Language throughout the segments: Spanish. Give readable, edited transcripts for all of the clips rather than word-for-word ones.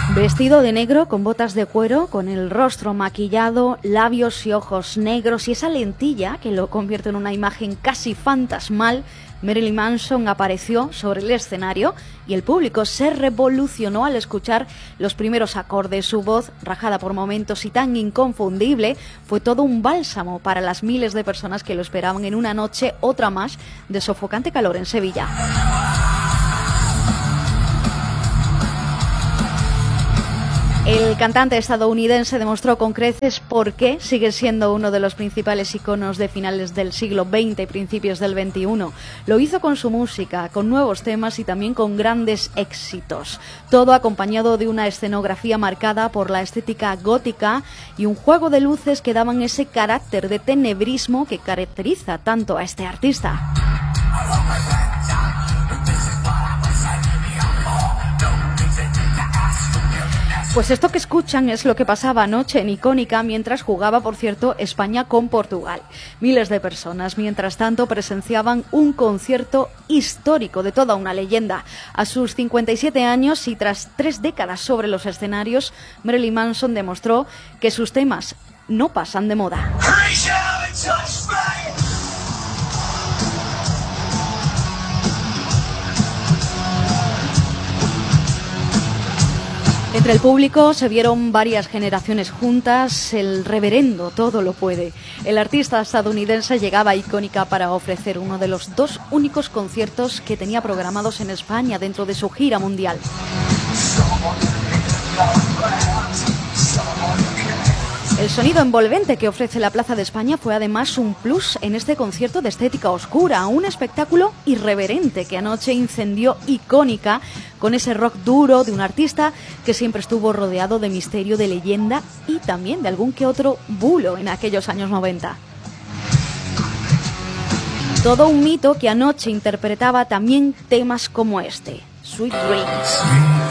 Vestido de negro, con botas de cuero, con el rostro maquillado, labios y ojos negros y esa lentilla que lo convierte en una imagen casi fantasmal, Marilyn Manson apareció sobre el escenario y el público se revolucionó al escuchar los primeros acordes. Su voz, rajada por momentos y tan inconfundible, fue todo un bálsamo para las miles de personas que lo esperaban en una noche, otra más, de sofocante calor en Sevilla. El cantante estadounidense demostró con creces por qué sigue siendo uno de los principales iconos de finales del siglo XX y principios del XXI. Lo hizo con su música, con nuevos temas y también con grandes éxitos. Todo acompañado de una escenografía marcada por la estética gótica y un juego de luces que daban ese carácter de tenebrismo que caracteriza tanto a este artista. Pues esto que escuchan es lo que pasaba anoche en Icónica mientras jugaba, por cierto, España con Portugal. Miles de personas, mientras tanto, presenciaban un concierto histórico de toda una leyenda. A sus 57 años y tras 3 décadas sobre los escenarios, Marilyn Manson demostró que sus temas no pasan de moda. Entre el público se vieron varias generaciones juntas, el reverendo todo lo puede. El artista estadounidense llegaba a Icónica para ofrecer uno de los 2 únicos conciertos que tenía programados en España dentro de su gira mundial. El sonido envolvente que ofrece la Plaza de España fue además un plus en este concierto de estética oscura, un espectáculo irreverente que anoche incendió Icónica con ese rock duro de un artista que siempre estuvo rodeado de misterio, de leyenda y también de algún que otro bulo en aquellos años 90. Todo un mito que anoche interpretaba también temas como este, Sweet Dreams.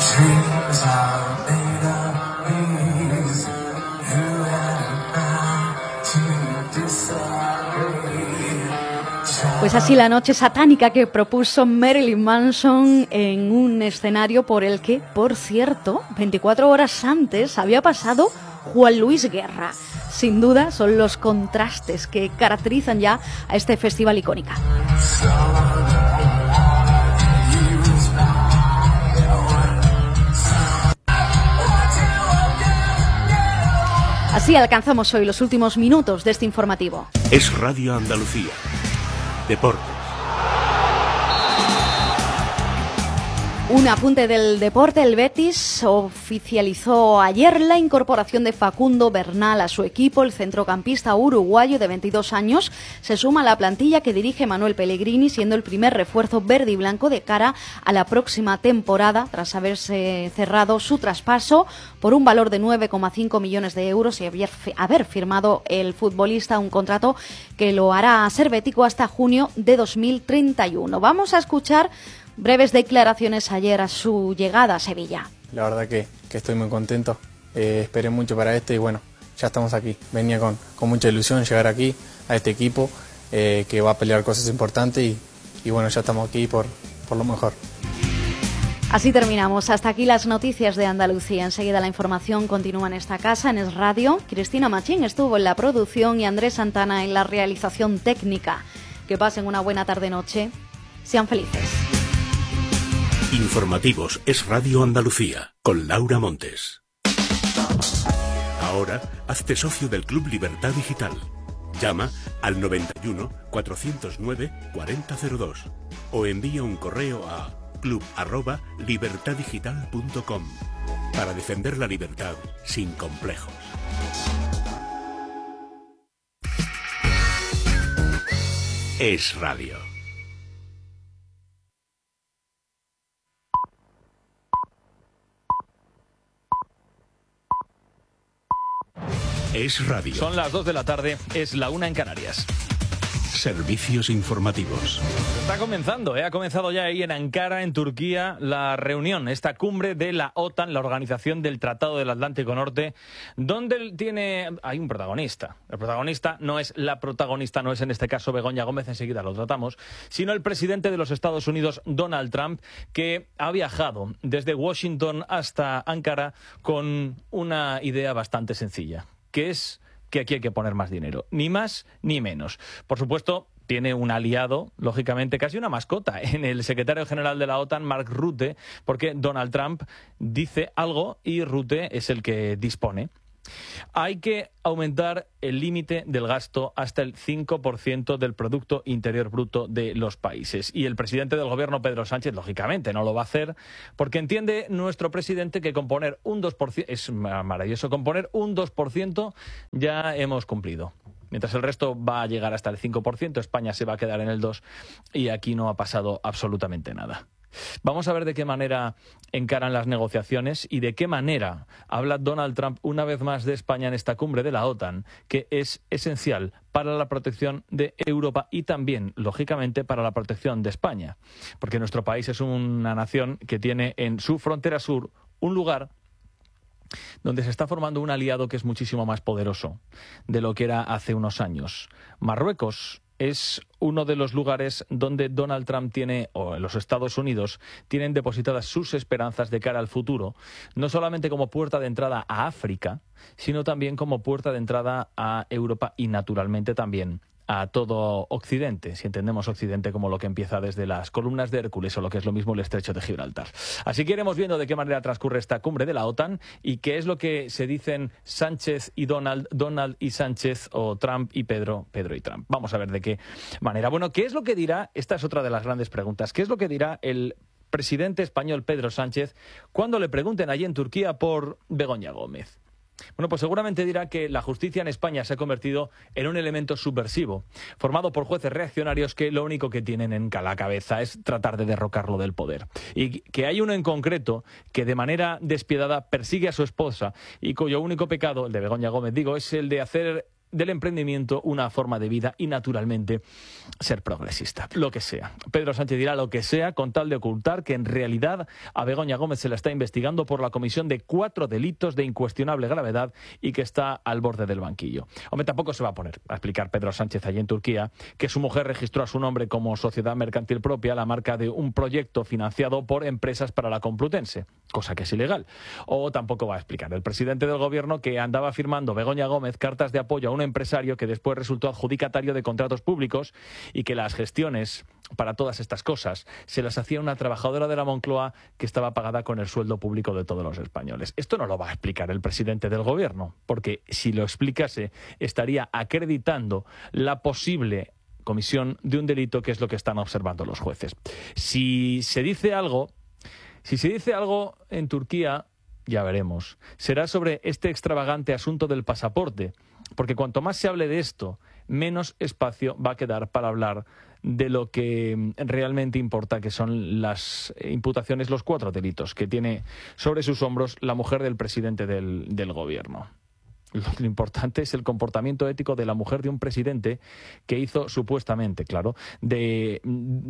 Pues así la noche satánica que propuso Marilyn Manson en un escenario por el que, por cierto, 24 horas antes había pasado Juan Luis Guerra. Sin duda son los contrastes que caracterizan ya a este festival Icónica. Así alcanzamos hoy los últimos minutos de este informativo. Es Radio Andalucía. Deportes. Un apunte del deporte, el Betis oficializó ayer la incorporación de Facundo Bernal a su equipo. El centrocampista uruguayo de 22 años se suma a la plantilla que dirige Manuel Pellegrini, siendo el primer refuerzo verde y blanco de cara a la próxima temporada, tras haberse cerrado su traspaso por un valor de 9,5 millones de euros y haber firmado el futbolista un contrato que lo hará ser bético hasta junio de 2031. Vamos a escuchar breves declaraciones ayer a su llegada a Sevilla. La verdad que estoy muy contento, esperé mucho para esto y bueno, ya estamos aquí. Venía con mucha ilusión llegar aquí a este equipo que va a pelear cosas importantes y bueno, ya estamos aquí por lo mejor. Así terminamos. Hasta aquí las noticias de Andalucía. Enseguida la información continúa en esta casa, en Es Radio. Cristina Machín estuvo en la producción y Andrés Santana en la realización técnica. Que pasen una buena tarde-noche. Sean felices. Informativos Es Radio Andalucía, con Laura Montes. Ahora, hazte socio del Club Libertad Digital. Llama al 91 409 4002 o envía un correo a club@libertaddigital.com para defender la libertad sin complejos. Es Radio. Es Radio. Son las 2 de la tarde, es la 1 en Canarias. Servicios informativos. Está comenzando, ha comenzado ya ahí en Ankara, en Turquía, la reunión, esta cumbre de la OTAN, la Organización del Tratado del Atlántico Norte, donde hay un protagonista. El protagonista no es la protagonista, no es en este caso Begoña Gómez, enseguida lo tratamos, sino el presidente de los Estados Unidos, Donald Trump, que ha viajado desde Washington hasta Ankara con una idea bastante sencilla, que es que aquí hay que poner más dinero, ni más ni menos. Por supuesto, tiene un aliado, lógicamente, casi una mascota, en el secretario general de la OTAN, Mark Rutte, porque Donald Trump dice algo y Rutte es el que dispone. Hay que aumentar el límite del gasto hasta el 5% del Producto Interior Bruto de los países. Y el presidente del gobierno, Pedro Sánchez, lógicamente no lo va a hacer, porque entiende nuestro presidente que con poner un 2%, es maravilloso, con poner un 2% ya hemos cumplido. Mientras el resto va a llegar hasta el 5%, España se va a quedar en el 2% y aquí no ha pasado absolutamente nada. Vamos a ver de qué manera encaran las negociaciones y de qué manera habla Donald Trump una vez más de España en esta cumbre de la OTAN, que es esencial para la protección de Europa y también, lógicamente, para la protección de España. Porque nuestro país es una nación que tiene en su frontera sur un lugar donde se está formando un aliado que es muchísimo más poderoso de lo que era hace unos años. Marruecos es uno de los lugares donde Donald Trump tiene, o en los Estados Unidos, tienen depositadas sus esperanzas de cara al futuro, no solamente como puerta de entrada a África, sino también como puerta de entrada a Europa y, naturalmente, también a todo Occidente, si entendemos Occidente como lo que empieza desde las columnas de Hércules o lo que es lo mismo el Estrecho de Gibraltar. Así que iremos viendo de qué manera transcurre esta cumbre de la OTAN y qué es lo que se dicen Sánchez y Donald y Sánchez, o Trump y Pedro y Trump. Vamos a ver de qué manera. Bueno, ¿qué es lo que dirá? Esta es otra de las grandes preguntas. ¿Qué es lo que dirá el presidente español Pedro Sánchez cuando le pregunten allí en Turquía por Begoña Gómez? Bueno, pues seguramente dirá que la justicia en España se ha convertido en un elemento subversivo, formado por jueces reaccionarios que lo único que tienen en la cabeza es tratar de derrocarlo del poder. Y que hay uno en concreto que de manera despiadada persigue a su esposa y cuyo único pecado, el de Begoña Gómez, es el de hacer del emprendimiento una forma de vida y, naturalmente, ser progresista. Lo que sea. Pedro Sánchez dirá lo que sea con tal de ocultar que en realidad a Begoña Gómez se la está investigando por la comisión de 4 delitos de incuestionable gravedad y que está al borde del banquillo. Hombre, tampoco se va a poner a explicar Pedro Sánchez allí en Turquía que su mujer registró a su nombre como sociedad mercantil propia la marca de un proyecto financiado por Empresas para la Complutense, cosa que es ilegal. O tampoco va a explicar el presidente del gobierno que andaba firmando Begoña Gómez cartas de apoyo a un empresario que después resultó adjudicatario de contratos públicos y que las gestiones para todas estas cosas se las hacía una trabajadora de la Moncloa que estaba pagada con el sueldo público de todos los españoles. Esto no lo va a explicar el presidente del gobierno, porque si lo explicase estaría acreditando la posible comisión de un delito, que es lo que están observando los jueces. Si se dice algo en Turquía, ya veremos, será sobre este extravagante asunto del pasaporte, porque cuanto más se hable de esto, menos espacio va a quedar para hablar de lo que realmente importa, que son las imputaciones, los 4 delitos que tiene sobre sus hombros la mujer del presidente del gobierno. Lo importante es el comportamiento ético de la mujer de un presidente que hizo supuestamente, claro, de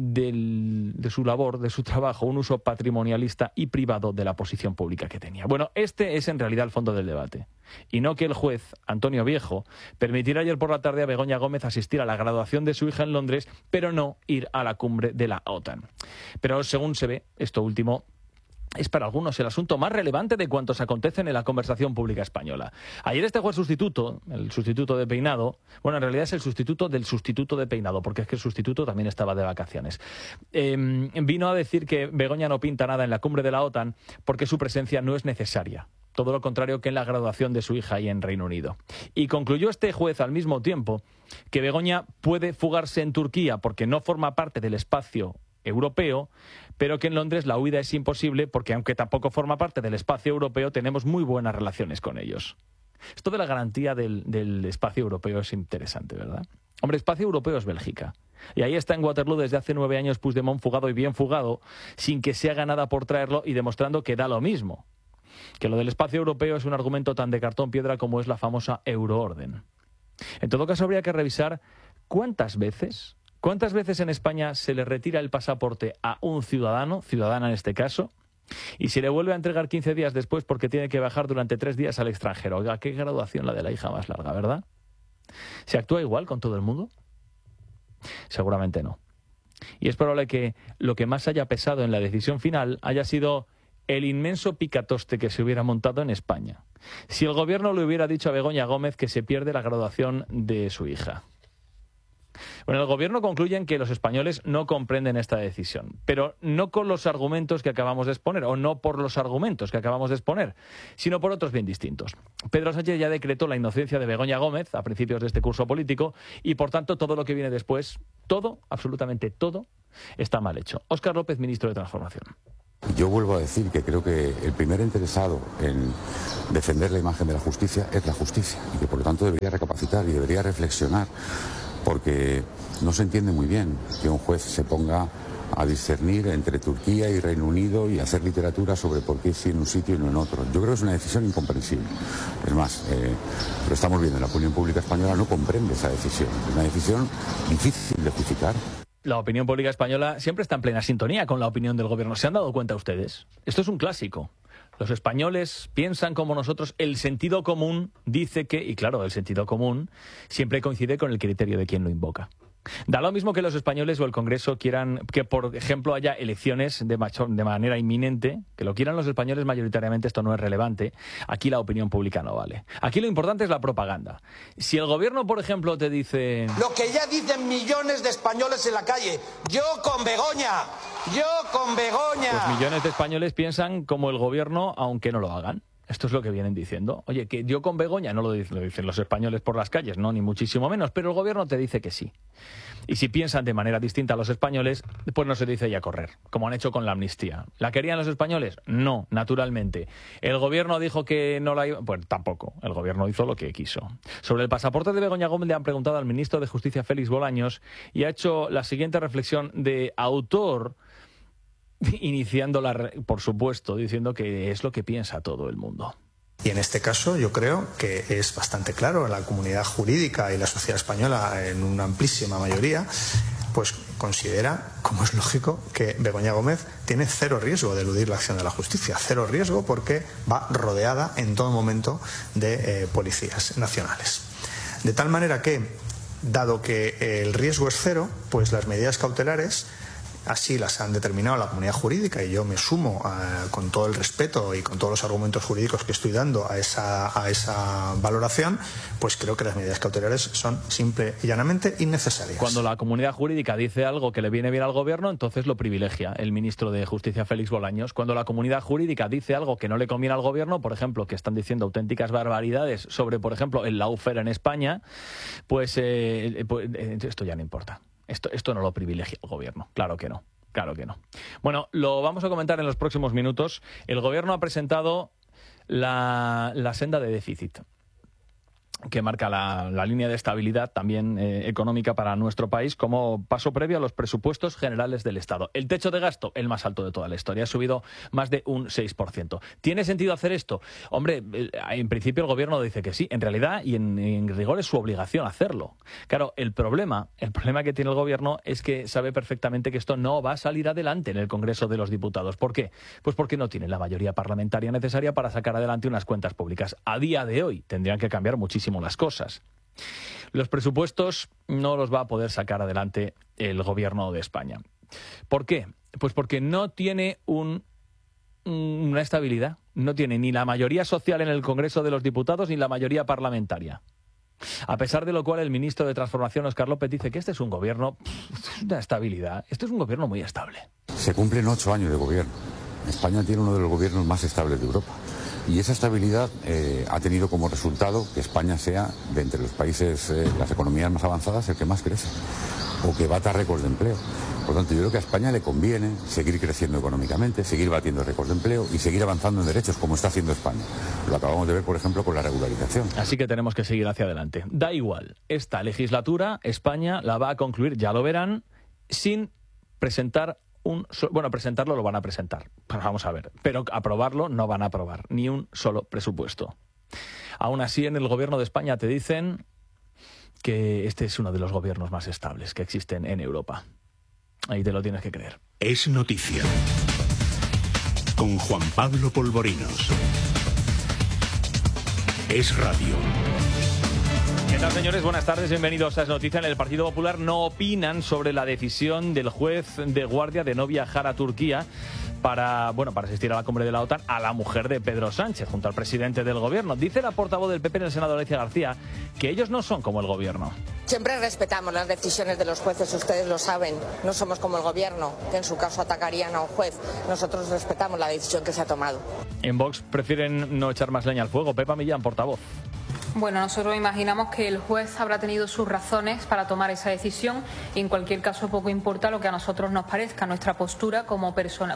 su labor, de su trabajo, un uso patrimonialista y privado de la posición pública que tenía. Bueno, este es en realidad el fondo del debate. Y no que el juez, Antonio Viejo, permitiera ayer por la tarde a Begoña Gómez asistir a la graduación de su hija en Londres, pero no ir a la cumbre de la OTAN. Pero según se ve, esto último es para algunos el asunto más relevante de cuantos acontecen en la conversación pública española. Ayer este juez sustituto, el sustituto de Peinado, bueno, en realidad es el sustituto del sustituto de Peinado, porque es que el sustituto también estaba de vacaciones, vino a decir que Begoña no pinta nada en la cumbre de la OTAN porque su presencia no es necesaria. Todo lo contrario que en la graduación de su hija ahí en Reino Unido. Y concluyó este juez al mismo tiempo que Begoña puede fugarse en Turquía porque no forma parte del espacio europeo, pero que en Londres la huida es imposible porque, aunque tampoco forma parte del espacio europeo, tenemos muy buenas relaciones con ellos. Esto de la garantía del espacio europeo es interesante, ¿verdad? Hombre, espacio europeo es Bélgica. Y ahí está en Waterloo desde hace 9 años Puigdemont, fugado y bien fugado, sin que se haga nada por traerlo y demostrando que da lo mismo. Que lo del espacio europeo es un argumento tan de cartón piedra como es la famosa euroorden. En todo caso, habría que revisar ¿cuántas veces en España se le retira el pasaporte a un ciudadana en este caso, y se le vuelve a entregar 15 días después porque tiene que viajar durante 3 días al extranjero? Oiga, qué graduación la de la hija más larga, ¿verdad? ¿Se actúa igual con todo el mundo? Seguramente no. Y es probable que lo que más haya pesado en la decisión final haya sido el inmenso picatoste que se hubiera montado en España si el gobierno le hubiera dicho a Begoña Gómez que se pierde la graduación de su hija. Bueno, el gobierno concluye en que los españoles no comprenden esta decisión, pero no con los argumentos que acabamos de exponer, o no por los argumentos que acabamos de exponer, sino por otros bien distintos. Pedro Sánchez ya decretó la inocencia de Begoña Gómez a principios de este curso político y, por tanto, todo lo que viene después, todo, absolutamente todo, está mal hecho. Óscar López, ministro de Transformación. Yo vuelvo a decir que creo que el primer interesado en defender la imagen de la justicia es la justicia y que, por lo tanto, debería recapacitar y debería reflexionar, porque no se entiende muy bien que un juez se ponga a discernir entre Turquía y Reino Unido y hacer literatura sobre por qué sí en un sitio y no en otro. Yo creo que es una decisión incomprensible. Es más, lo estamos viendo, la opinión pública española no comprende esa decisión. Es una decisión difícil de justificar. La opinión pública española siempre está en plena sintonía con la opinión del gobierno. ¿Se han dado cuenta ustedes? Esto es un clásico. Los españoles piensan como nosotros, el sentido común dice que, y claro, el sentido común siempre coincide con el criterio de quien lo invoca. Da lo mismo que los españoles o el Congreso quieran que, por ejemplo, haya elecciones de manera inminente, que lo quieran los españoles mayoritariamente, esto no es relevante. Aquí la opinión pública no vale. Aquí lo importante es la propaganda. Si el gobierno, por ejemplo, te dice... Lo que ya dicen millones de españoles en la calle, yo con Begoña, yo con Begoña. Pues millones de españoles piensan como el gobierno, aunque no lo hagan. Esto es lo que vienen diciendo. Oye, que yo con Begoña, no lo dicen los españoles por las calles, no, ni muchísimo menos, pero el gobierno te dice que sí. Y si piensan de manera distinta a los españoles, pues no se dice ya correr, como han hecho con la amnistía. ¿La querían los españoles? No, naturalmente. ¿El gobierno dijo que no la iba? Pues tampoco. El gobierno hizo lo que quiso. Sobre el pasaporte de Begoña Gómez le han preguntado al ministro de Justicia, Félix Bolaños, y ha hecho la siguiente reflexión de autor, iniciándola, por supuesto, diciendo que es lo que piensa todo el mundo. Y en este caso yo creo que es bastante claro, la comunidad jurídica y la sociedad española, en una amplísima mayoría, pues considera, como es lógico, que Begoña Gómez tiene cero riesgo de eludir la acción de la justicia. Cero riesgo porque va rodeada en todo momento de policías nacionales. De tal manera que, dado que el riesgo es cero, pues las medidas cautelares así las han determinado la comunidad jurídica, y yo me sumo con todo el respeto y con todos los argumentos jurídicos que estoy dando a esa valoración, pues creo que las medidas cautelares son simple y llanamente innecesarias. Cuando la comunidad jurídica dice algo que le viene bien al gobierno, entonces lo privilegia el ministro de Justicia, Félix Bolaños. Cuando la comunidad jurídica dice algo que no le conviene al gobierno, por ejemplo, que están diciendo auténticas barbaridades sobre, por ejemplo, el lawfare en España, pues esto ya no importa. Esto no lo privilegia el gobierno, claro que no, claro que no. Bueno, lo vamos a comentar en los próximos minutos. El gobierno ha presentado la senda de déficit, que marca la línea de estabilidad también económica para nuestro país como paso previo a los presupuestos generales del Estado. El techo de gasto, el más alto de toda la historia, ha subido más de un 6%. ¿Tiene sentido hacer esto? Hombre, en principio el gobierno dice que sí. En realidad, y en rigor, es su obligación hacerlo. Claro, el problema que tiene el gobierno es que sabe perfectamente que esto no va a salir adelante en el Congreso de los Diputados. ¿Por qué? Pues porque no tiene la mayoría parlamentaria necesaria para sacar adelante unas cuentas públicas. A día de hoy tendrían que cambiar muchísimo las cosas. Los presupuestos no los va a poder sacar adelante el gobierno de España. ¿Por qué? Pues porque no tiene una estabilidad. No tiene ni la mayoría social en el Congreso de los Diputados ni la mayoría parlamentaria. A pesar de lo cual, el ministro de Transformación, Óscar López, dice que este es un gobierno, una estabilidad. Este es un gobierno muy estable. Se cumplen 8 años de gobierno. España tiene uno de los gobiernos más estables de Europa. Y esa estabilidad ha tenido como resultado que España sea, de entre los países, las economías más avanzadas, el que más crece, o que bata récords de empleo. Por lo tanto, yo creo que a España le conviene seguir creciendo económicamente, seguir batiendo récords de empleo y seguir avanzando en derechos, como está haciendo España. Lo acabamos de ver, por ejemplo, con la regularización. Así que tenemos que seguir hacia adelante. Da igual, esta legislatura España la va a concluir, ya lo verán, sin presentar presentarlo lo van a presentar, vamos a ver, pero aprobarlo no van a aprobar, ni un solo presupuesto. Aún así, en el gobierno de España te dicen que este es uno de los gobiernos más estables que existen en Europa. Ahí te lo tienes que creer. Es noticia. Con Juan Pablo Polvorinos. Es radio. ¿Qué tal, señores? Buenas tardes, bienvenidos a Es Noticia. En el Partido Popular no opinan sobre la decisión del juez de guardia de no viajar a Turquía para asistir a la cumbre de la OTAN a la mujer de Pedro Sánchez, junto al presidente del gobierno. Dice la portavoz del PP en el Senado, Alicia García, que ellos no son como el gobierno. Siempre respetamos las decisiones de los jueces, ustedes lo saben. No somos como el gobierno, que en su caso atacarían a un juez. Nosotros respetamos la decisión que se ha tomado. En Vox prefieren no echar más leña al fuego. Pepa Millán, portavoz. Bueno, nosotros imaginamos que el juez habrá tenido sus razones para tomar esa decisión y en cualquier caso poco importa lo que a nosotros nos parezca. Nuestra postura como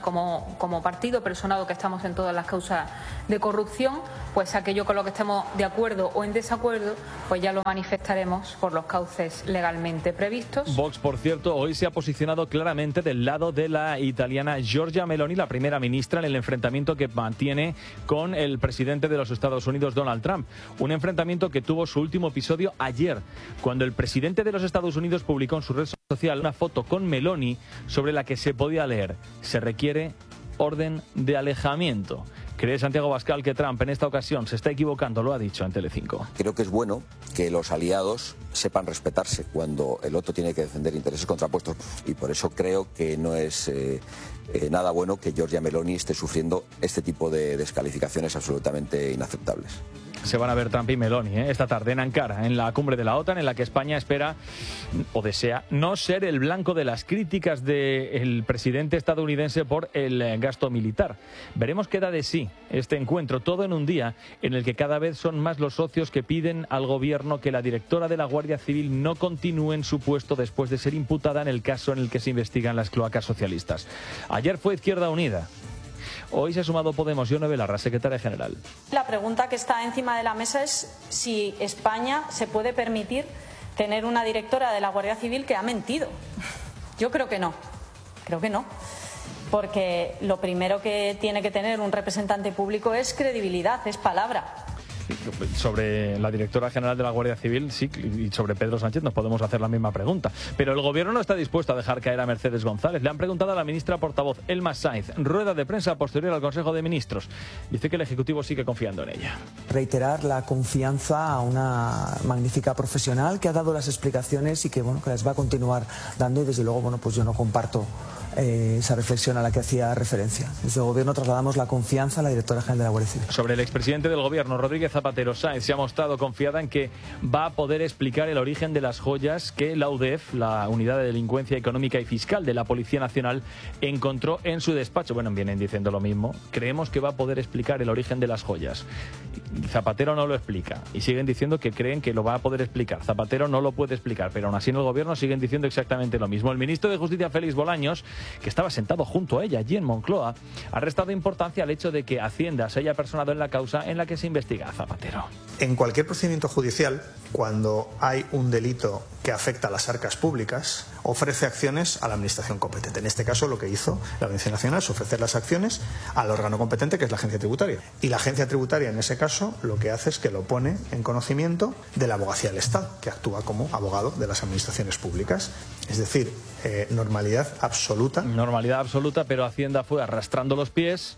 partido personado que estamos en todas las causas de corrupción, pues aquello con lo que estemos de acuerdo o en desacuerdo, pues ya lo manifestaremos por los cauces legalmente previstos. Vox, por cierto, hoy se ha posicionado claramente del lado de la italiana Giorgia Meloni, la primera ministra, en el enfrentamiento que mantiene con el presidente de los Estados Unidos, Donald Trump. Un enfrentamiento que tuvo su último episodio ayer, cuando el presidente de los Estados Unidos publicó en su red social una foto con Meloni sobre la que se podía leer: se requiere orden de alejamiento. ¿Cree Santiago Abascal que Trump en esta ocasión se está equivocando? Lo ha dicho en Telecinco. Creo que es bueno que los aliados sepan respetarse cuando el otro tiene que defender intereses contrapuestos, y por eso creo que no es nada bueno que Giorgia Meloni esté sufriendo este tipo de descalificaciones absolutamente inaceptables. Se van a ver Trump y Meloni esta tarde en Ankara, en la cumbre de la OTAN, en la que España espera o desea no ser el blanco de las críticas del presidente estadounidense por el gasto militar. Veremos qué da de sí este encuentro, todo en un día en el que cada vez son más los socios que piden al gobierno que la directora de la Guardia Civil no continúe en su puesto después de ser imputada en el caso en el que se investigan las cloacas socialistas. Ayer fue Izquierda Unida. Hoy se ha sumado Podemos. Yone Belarra, secretaria general. La pregunta que está encima de la mesa es si España se puede permitir tener una directora de la Guardia Civil que ha mentido. Yo creo que no, porque lo primero que tiene que tener un representante público es credibilidad, es palabra. Sobre la directora general de la Guardia Civil, sí, y sobre Pedro Sánchez nos podemos hacer la misma pregunta. Pero el gobierno no está dispuesto a dejar caer a Mercedes González. Le han preguntado a la ministra portavoz, Elma Sainz, rueda de prensa posterior al Consejo de Ministros. Dice que el Ejecutivo sigue confiando en ella. Reiterar la confianza a una magnífica profesional que ha dado las explicaciones y que las va a continuar dando, y desde luego pues yo no comparto esa reflexión a la que hacía referencia. Desde el Gobierno trasladamos la confianza a la directora general de la Guardia Civil. Sobre el expresidente del Gobierno, Rodríguez Zapatero, Sáenz se ha mostrado confiada en que va a poder explicar el origen de las joyas que la UDEF, la Unidad de Delincuencia Económica y Fiscal de la Policía Nacional, encontró en su despacho. Bueno, vienen diciendo lo mismo. Creemos que va a poder explicar el origen de las joyas. Zapatero no lo explica y siguen diciendo que creen que lo va a poder explicar. Zapatero no lo puede explicar, pero aún así en el Gobierno siguen diciendo exactamente lo mismo. El ministro de Justicia, Félix Bolaños, que estaba sentado junto a ella allí en Moncloa, ha restado importancia al hecho de que Hacienda se haya personado en la causa en la que se investiga a Zapatero. En cualquier procedimiento judicial, cuando hay un delito que afecta a las arcas públicas, ofrece acciones a la administración competente. En este caso, lo que hizo la Audiencia Nacional es ofrecer las acciones al órgano competente, que es la Agencia Tributaria. Y la Agencia Tributaria, en ese caso, lo que hace es que lo pone en conocimiento de la Abogacía del Estado, que actúa como abogado de las administraciones públicas. Es decir, normalidad absoluta. Normalidad absoluta, pero Hacienda fue arrastrando los pies.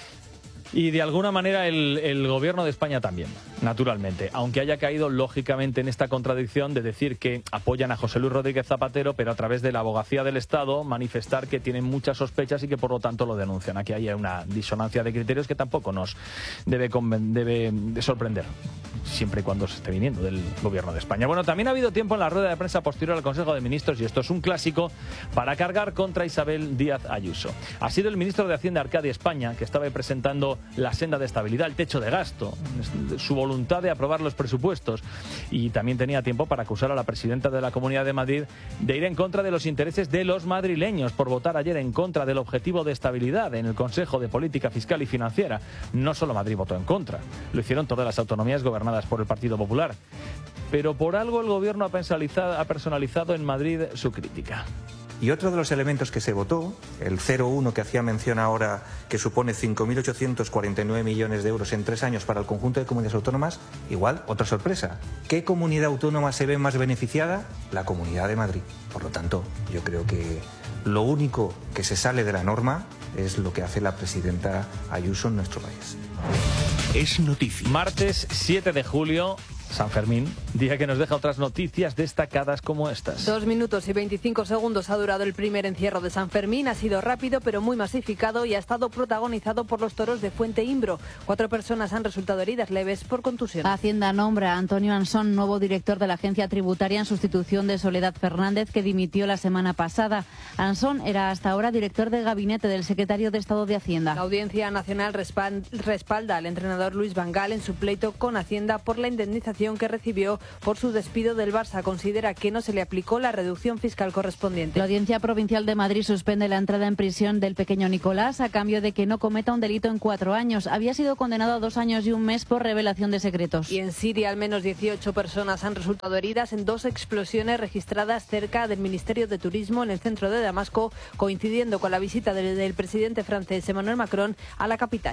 Y de alguna manera el gobierno de España también, naturalmente, aunque haya caído lógicamente en esta contradicción de decir que apoyan a José Luis Rodríguez Zapatero, pero a través de la Abogacía del Estado manifestar que tienen muchas sospechas y que por lo tanto lo denuncian. Aquí hay una disonancia de criterios que tampoco nos debe sorprender, siempre y cuando se esté viniendo del gobierno de España. Bueno, también ha habido tiempo en la rueda de prensa posterior al Consejo de Ministros, y esto es un clásico, para cargar contra Isabel Díaz Ayuso. Ha sido el ministro de Hacienda, Arcadio España, que estaba presentando la senda de estabilidad, el techo de gasto, su voluntad de aprobar los presupuestos, y también tenía tiempo para acusar a la presidenta de la Comunidad de Madrid de ir en contra de los intereses de los madrileños por votar ayer en contra del objetivo de estabilidad en el Consejo de Política Fiscal y Financiera. No solo Madrid votó en contra, lo hicieron todas las autonomías gobernadas por el Partido Popular. Pero por algo el gobierno ha personalizado en Madrid su crítica. Y otro de los elementos que se votó, el 0,1 que hacía mención ahora, que supone 5.849 millones de euros en 3 años para el conjunto de comunidades autónomas, igual, otra sorpresa. ¿Qué comunidad autónoma se ve más beneficiada? La Comunidad de Madrid. Por lo tanto, yo creo que lo único que se sale de la norma es lo que hace la presidenta Ayuso en nuestro país. Es noticia. Martes 7 de julio, San Fermín, día que nos deja otras noticias destacadas como estas. 2 minutos y 25 segundos ha durado el primer encierro de San Fermín. Ha sido rápido pero muy masificado y ha estado protagonizado por los toros de Fuente Imbro. 4 personas han resultado heridas leves por contusión. Hacienda nombra a Antonio Ansón nuevo director de la agencia tributaria en sustitución de Soledad Fernández, que dimitió la semana pasada. Ansón era hasta ahora director de gabinete del secretario de Estado de Hacienda. La Audiencia Nacional respalda al entrenador Luis Van Gaal en su pleito con Hacienda por la indemnización que recibió por su despido del Barça. Considera que no se le aplicó la reducción fiscal correspondiente. La Audiencia Provincial de Madrid suspende la entrada en prisión del pequeño Nicolás a cambio de que no cometa un delito en 4 años. Había sido condenado a 2 años y 1 mes por revelación de secretos. Y en Siria al menos 18 personas han resultado heridas en 2 explosiones registradas cerca del Ministerio de Turismo en el centro de Damasco, coincidiendo con la visita del presidente francés Emmanuel Macron a la capital.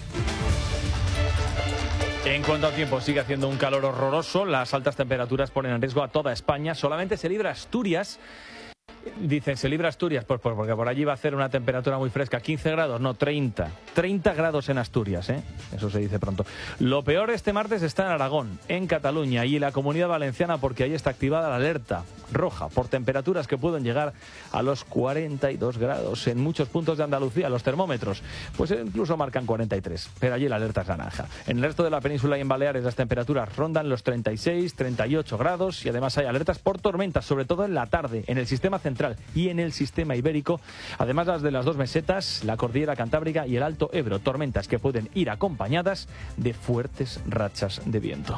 En cuanto al tiempo, sigue haciendo un calor horroroso. Las altas temperaturas ponen en riesgo a toda España. Solamente se libra Asturias. Dicen, se libra Asturias, pues porque por allí va a hacer una temperatura muy fresca. 15 grados, no, 30. 30 grados en Asturias, ¿eh? Eso se dice pronto. Lo peor este martes está en Aragón, en Cataluña y en la Comunidad Valenciana, porque ahí está activada la alerta roja por temperaturas que pueden llegar a los 42 grados. En muchos puntos de Andalucía los termómetros pues incluso marcan 43, pero allí la alerta es naranja. En el resto de la península y en Baleares las temperaturas rondan los 36, 38 grados y además hay alertas por tormentas, sobre todo en la tarde, en el sistema central y en el sistema ibérico, además las de las 2 mesetas, la cordillera cantábrica y el Alto Ebro, tormentas que pueden ir acompañadas de fuertes rachas de viento.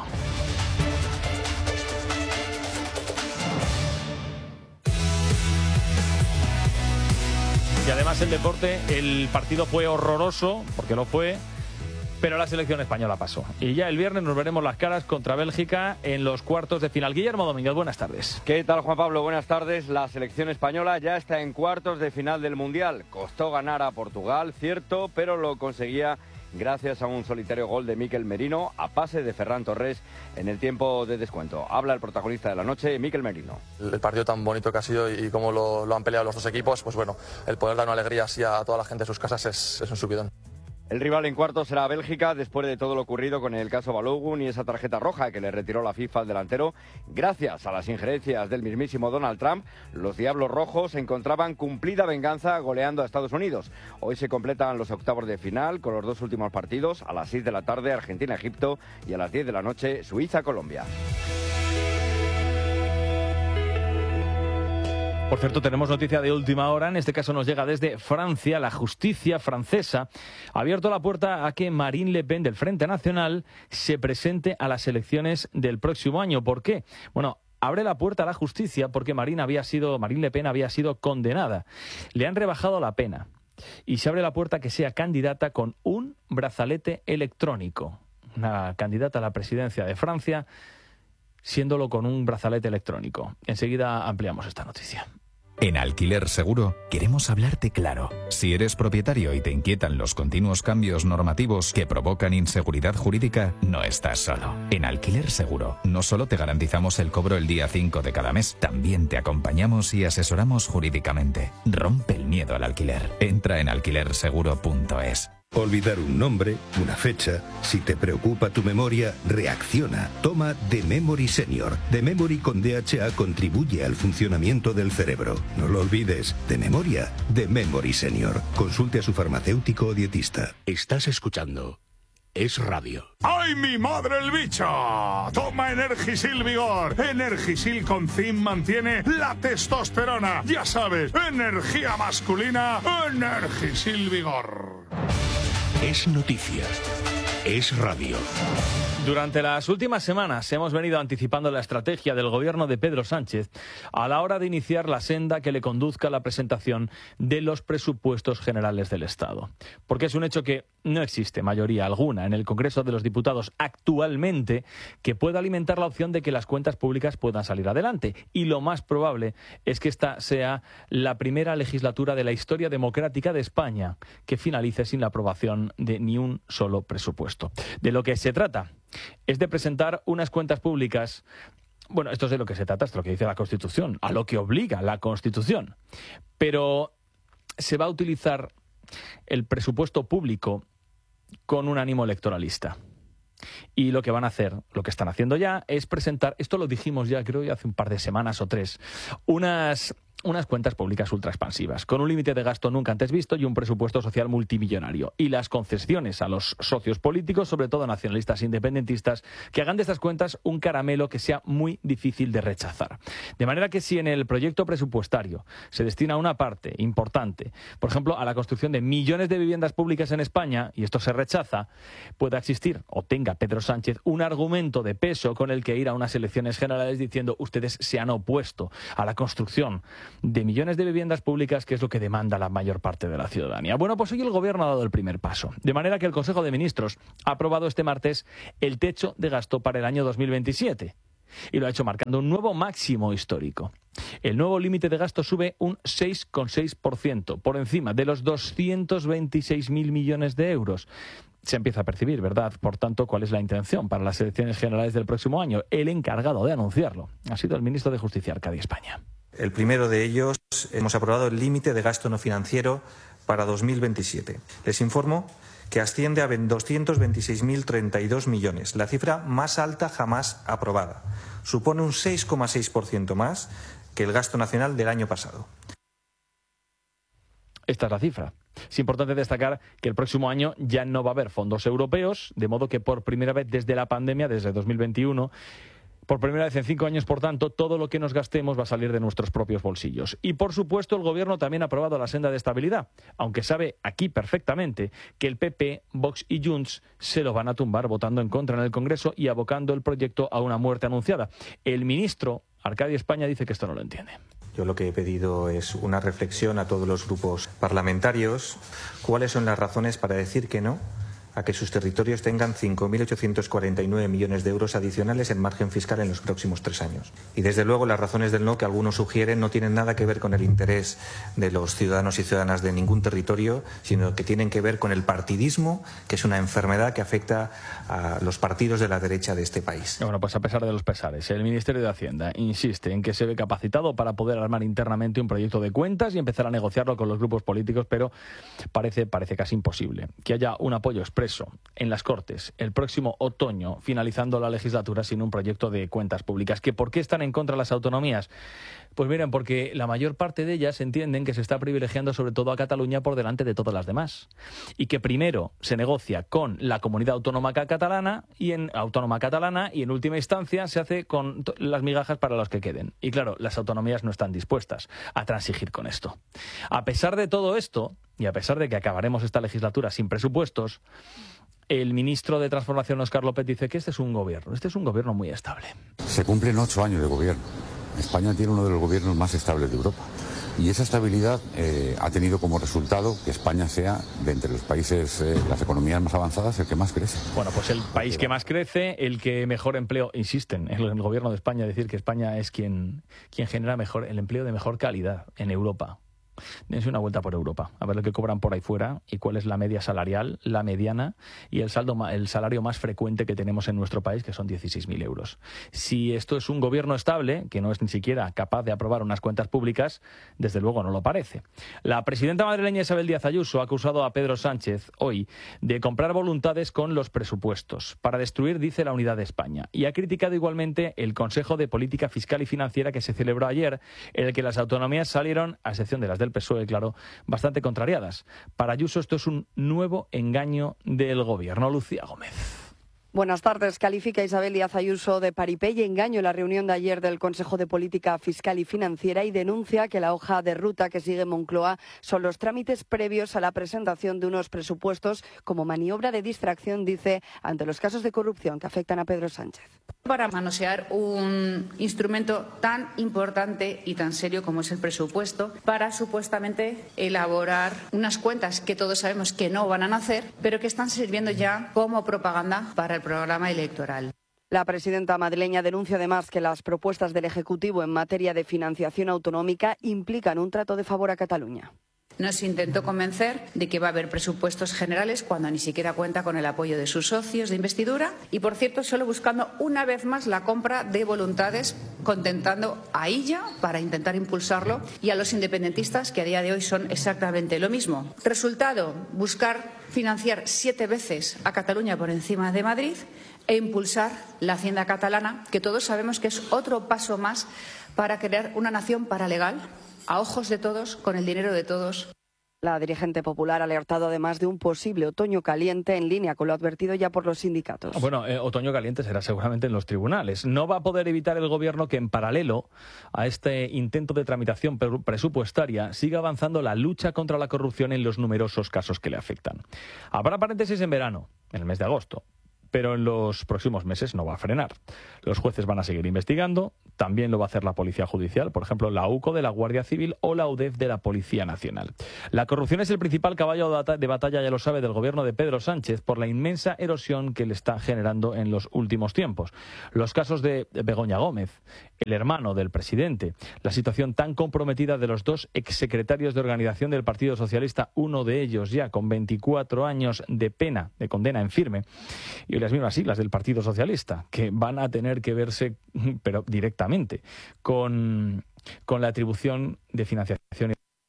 Y además el deporte, el partido fue horroroso, porque lo fue, pero la selección española pasó. Y ya el viernes nos veremos las caras contra Bélgica en los cuartos de final. Guillermo Domínguez, buenas tardes. ¿Qué tal, Juan Pablo? Buenas tardes. La selección española ya está en cuartos de final del Mundial. Costó ganar a Portugal, cierto, pero lo conseguía gracias a un solitario gol de Mikel Merino a pase de Ferran Torres en el tiempo de descuento. Habla el protagonista de la noche, Mikel Merino. El partido tan bonito que ha sido y cómo lo han peleado los 2 equipos, pues bueno, el poder dar una alegría así a toda la gente de sus casas es un subidón. El rival en cuartos será Bélgica, después de todo lo ocurrido con el caso Balogun y esa tarjeta roja que le retiró la FIFA al delantero. Gracias a las injerencias del mismísimo Donald Trump, los Diablos Rojos encontraban cumplida venganza goleando a Estados Unidos. Hoy se completan los octavos de final con los 2 últimos partidos, a las 6 de la tarde Argentina-Egipto y a las 10 de la noche Suiza-Colombia. Por cierto, tenemos noticia de última hora, en este caso nos llega desde Francia. La justicia francesa ha abierto la puerta a que Marine Le Pen del Frente Nacional se presente a las elecciones del próximo año. ¿Por qué? Bueno, abre la puerta a la justicia porque Marine Le Pen había sido condenada. Le han rebajado la pena y se abre la puerta a que sea candidata con un brazalete electrónico. Una candidata a la presidencia de Francia siéndolo con un brazalete electrónico. Enseguida ampliamos esta noticia. En Alquiler Seguro queremos hablarte claro. Si eres propietario y te inquietan los continuos cambios normativos que provocan inseguridad jurídica, no estás solo. En Alquiler Seguro no solo te garantizamos el cobro el día 5 de cada mes, también te acompañamos y asesoramos jurídicamente. Rompe el miedo al alquiler. Entra en alquilerseguro.es. Olvidar un nombre, una fecha. Si te preocupa tu memoria, reacciona. Toma The Memory Senior. The Memory con DHA contribuye al funcionamiento del cerebro. No lo olvides. De memoria, The Memory Senior. Consulte a su farmacéutico o dietista. Estás escuchando Es Radio. ¡Ay, mi madre el bicho! Toma Energisil Vigor. Energisil con zinc mantiene la testosterona. Ya sabes, energía masculina, Energisil Vigor. Es noticia. Es radio. Durante las últimas semanas hemos venido anticipando la estrategia del gobierno de Pedro Sánchez a la hora de iniciar la senda que le conduzca a la presentación de los presupuestos generales del Estado. Porque es un hecho que no existe mayoría alguna en el Congreso de los Diputados actualmente que pueda alimentar la opción de que las cuentas públicas puedan salir adelante. Y lo más probable es que esta sea la primera legislatura de la historia democrática de España que finalice sin la aprobación de ni un solo presupuesto. De lo que se trata es de presentar unas cuentas públicas. Bueno, esto es de lo que se trata, es lo que dice la Constitución, a lo que obliga la Constitución. Pero se va a utilizar el presupuesto público con un ánimo electoralista. Y lo que van a hacer, lo que están haciendo ya, es presentar, esto lo dijimos ya creo hace un par de semanas o 3, unas cuentas públicas ultra expansivas, con un límite de gasto nunca antes visto y un presupuesto social multimillonario. Y las concesiones a los socios políticos, sobre todo nacionalistas e independentistas, que hagan de estas cuentas un caramelo que sea muy difícil de rechazar. De manera que si en el proyecto presupuestario se destina una parte importante, por ejemplo, a la construcción de millones de viviendas públicas en España, y esto se rechaza, pueda existir, o tenga Pedro Sánchez, un argumento de peso con el que ir a unas elecciones generales diciendo ustedes se han opuesto a la construcción de millones de viviendas públicas, que es lo que demanda la mayor parte de la ciudadanía. Bueno, pues hoy el Gobierno ha dado el primer paso, de manera que el Consejo de Ministros ha aprobado este martes el techo de gasto para el año 2027 y lo ha hecho marcando un nuevo máximo histórico. El nuevo límite de gasto sube un 6,6%, por encima de los 226.000 millones de euros. Se empieza a percibir, ¿verdad? Por tanto, ¿cuál es la intención para las elecciones generales del próximo año? El encargado de anunciarlo ha sido el ministro de Justicia, Arcadi España. El primero de ellos, hemos aprobado el límite de gasto no financiero para 2027. Les informo que asciende a 226.032 millones, la cifra más alta jamás aprobada. Supone un 6,6% más que el gasto nacional del año pasado. Esta es la cifra. Es importante destacar que el próximo año ya no va a haber fondos europeos, de modo que por primera vez desde la pandemia, desde 2021, por primera vez en 5 años, por tanto, todo lo que nos gastemos va a salir de nuestros propios bolsillos. Y, por supuesto, el Gobierno también ha aprobado la senda de estabilidad, aunque sabe aquí perfectamente que el PP, Vox y Junts se lo van a tumbar votando en contra en el Congreso y abocando el proyecto a una muerte anunciada. El ministro, Arcadi España, dice que esto no lo entiende. Yo lo que he pedido es una reflexión a todos los grupos parlamentarios. ¿Cuáles son las razones para decir que no a que sus territorios tengan 5.849 millones de euros adicionales en margen fiscal en los próximos 3 años? Y desde luego las razones del no que algunos sugieren no tienen nada que ver con el interés de los ciudadanos y ciudadanas de ningún territorio, sino que tienen que ver con el partidismo, que es una enfermedad que afecta a los partidos de la derecha de este país. Bueno, pues a pesar de los pesares, el Ministerio de Hacienda insiste en que se ve capacitado para poder armar internamente un proyecto de cuentas y empezar a negociarlo con los grupos políticos, pero parece casi imposible que haya un apoyo expreso en las Cortes el próximo otoño, finalizando la legislatura sin un proyecto de cuentas públicas. ¿Que por qué están en contra las autonomías? Pues miren, porque la mayor parte de ellas entienden que se está privilegiando sobre todo a Cataluña por delante de todas las demás. Y que primero se negocia con la comunidad autónoma catalana y en última instancia se hace con las migajas para los que queden. Y claro, las autonomías no están dispuestas a transigir con esto. A pesar de todo esto, y a pesar de que acabaremos esta legislatura sin presupuestos, el ministro de Transformación, Óscar López, dice que este es un gobierno muy estable. Se cumplen 8 años de gobierno. España tiene uno de los gobiernos más estables de Europa. Y esa estabilidad ha tenido como resultado que España sea, de entre los países, las economías más avanzadas, el que más crece. Bueno, pues el país que más crece, el que mejor empleo, insisten en el gobierno de España, decir que España es quien genera el empleo de mejor calidad en Europa. Dense una vuelta por Europa, a ver lo que cobran por ahí fuera y cuál es la media salarial, la mediana y el salario más frecuente que tenemos en nuestro país, que son 16.000 euros. Si esto es un gobierno estable, que no es ni siquiera capaz de aprobar unas cuentas públicas, desde luego no lo parece. La presidenta madrileña Isabel Díaz Ayuso ha acusado a Pedro Sánchez hoy de comprar voluntades con los presupuestos para destruir, dice, la unidad de España. Y ha criticado igualmente el Consejo de Política Fiscal y Financiera que se celebró ayer, en el que las autonomías salieron, a excepción de las del PSOE, claro, bastante contrariadas. Para Ayuso esto es un nuevo engaño del gobierno. Lucía Gómez. Buenas tardes. Califica Isabel Díaz Ayuso de paripé y engaño en la reunión de ayer del Consejo de Política Fiscal y Financiera y denuncia que la hoja de ruta que sigue Moncloa son los trámites previos a la presentación de unos presupuestos como maniobra de distracción, dice, ante los casos de corrupción que afectan a Pedro Sánchez. Para manosear un instrumento tan importante y tan serio como es el presupuesto, para supuestamente elaborar unas cuentas que todos sabemos que no van a nacer, pero que están sirviendo ya como propaganda para el programa electoral. La presidenta madrileña denuncia además que las propuestas del Ejecutivo en materia de financiación autonómica implican un trato de favor a Cataluña. Nos intentó convencer de que va a haber presupuestos generales cuando ni siquiera cuenta con el apoyo de sus socios de investidura y, por cierto, solo buscando una vez más la compra de voluntades, contentando a ella para intentar impulsarlo y a los independentistas, que a día de hoy son exactamente lo mismo. Resultado, buscar financiar 7 veces a Cataluña por encima de Madrid e impulsar la hacienda catalana, que todos sabemos que es otro paso más para crear una nación paralegal, a ojos de todos, con el dinero de todos. La dirigente popular ha alertado además de un posible otoño caliente en línea con lo advertido ya por los sindicatos. Bueno, otoño caliente será seguramente en los tribunales. No va a poder evitar el Gobierno que en paralelo a este intento de tramitación presupuestaria siga avanzando la lucha contra la corrupción en los numerosos casos que le afectan. Habrá paréntesis en verano, en el mes de agosto, pero en los próximos meses no va a frenar. Los jueces van a seguir investigando, también lo va a hacer la Policía Judicial, por ejemplo, la UCO de la Guardia Civil o la UDEF de la Policía Nacional. La corrupción es el principal caballo de batalla, ya lo sabe, del gobierno de Pedro Sánchez por la inmensa erosión que le está generando en los últimos tiempos. Los casos de Begoña Gómez, el hermano del presidente, la situación tan comprometida de los 2 exsecretarios de organización del Partido Socialista, uno de ellos ya con 24 años de pena, de condena en firme, y las mismas siglas del Partido Socialista, que van a tener que verse, pero directamente, con la atribución de financiación.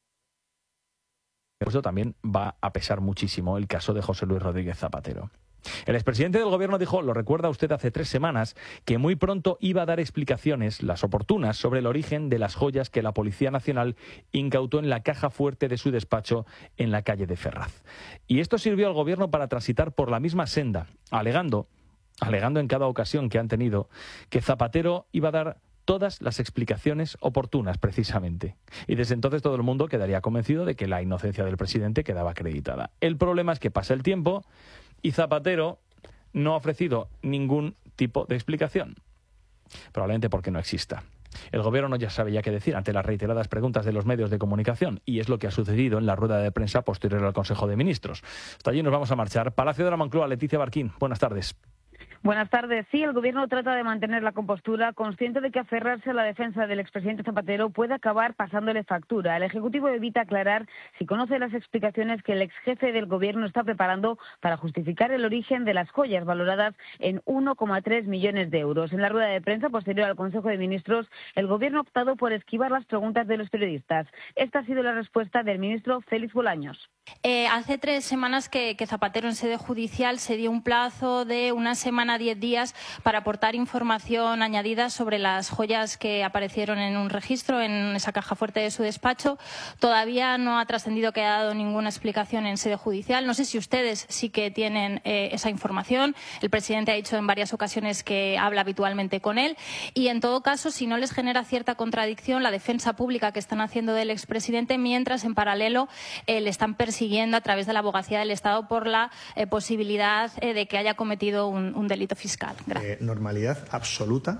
Eso también va a pesar muchísimo el caso de José Luis Rodríguez Zapatero. El expresidente del Gobierno dijo, lo recuerda usted hace 3 semanas, que muy pronto iba a dar explicaciones, las oportunas, sobre el origen de las joyas que la Policía Nacional incautó en la caja fuerte de su despacho en la calle de Ferraz. Y esto sirvió al Gobierno para transitar por la misma senda, alegando en cada ocasión que han tenido que Zapatero iba a dar todas las explicaciones oportunas, precisamente. Y desde entonces todo el mundo quedaría convencido de que la inocencia del presidente quedaba acreditada. El problema es que pasa el tiempo y Zapatero no ha ofrecido ningún tipo de explicación. Probablemente porque no exista. El Gobierno ya sabe qué decir ante las reiteradas preguntas de los medios de comunicación, y es lo que ha sucedido en la rueda de prensa posterior al Consejo de Ministros. Hasta allí nos vamos a marchar. Palacio de la Moncloa, Leticia Barquín, buenas tardes. Buenas tardes. Sí, el Gobierno trata de mantener la compostura, consciente de que aferrarse a la defensa del expresidente Zapatero puede acabar pasándole factura. El Ejecutivo evita aclarar si conoce las explicaciones que el exjefe del Gobierno está preparando para justificar el origen de las joyas valoradas en 1,3 millones de euros. En la rueda de prensa posterior al Consejo de Ministros, el Gobierno ha optado por esquivar las preguntas de los periodistas. Esta ha sido la respuesta del ministro Félix Bolaños. Hace 3 semanas que Zapatero en sede judicial se dio un plazo de una semana, 10 días, para aportar información añadida sobre las joyas que aparecieron en un registro en esa caja fuerte de su despacho. Todavía no ha trascendido que haya dado ninguna explicación en sede judicial. No sé si ustedes sí que tienen esa información. El presidente ha dicho en varias ocasiones que habla habitualmente con él. Y en todo caso, si no les genera cierta contradicción la defensa pública que están haciendo del expresidente, mientras en paralelo le están persiguiendo a través de la Abogacía del Estado por la posibilidad de que haya cometido un delito fiscal. Normalidad absoluta,